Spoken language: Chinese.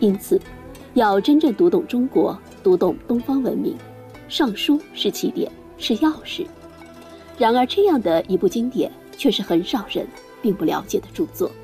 因此，要真正读懂中国，读懂东方文明，《尚书》是起点，是钥匙。然而，这样的一部经典却是很少人并不了解的著作。